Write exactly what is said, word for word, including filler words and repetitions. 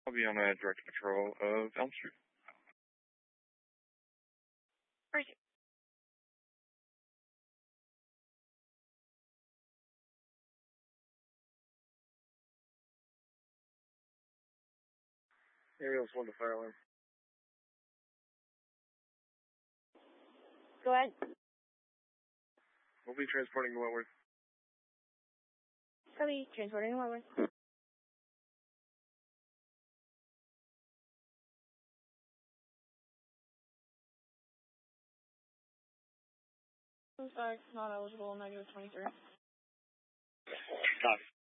I'll be on a direct patrol of Elm Street. Right. Aerial's one to fire alarm. Go ahead. We'll be transporting to Wentworth. Copy. Transporting to Wentworth. Sorry, not eligible, negative twenty-three. Copy.